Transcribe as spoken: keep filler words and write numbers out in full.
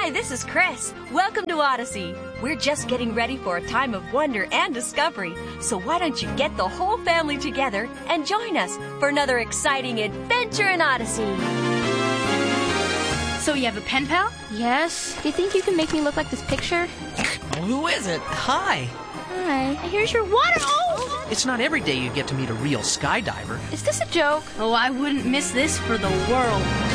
Hi, this is Chris. Welcome to Odyssey. We're just getting ready for a time of wonder and discovery. So why don't you get the whole family together and join us for another exciting adventure in Odyssey. So you have a pen pal? Yes. Do you think you can make me look like this picture? Oh, who is it? Hi. Hi. Here's your water. Oh! It's not every day you get to meet a real skydiver. Is this a joke? Oh, I wouldn't miss this for the world.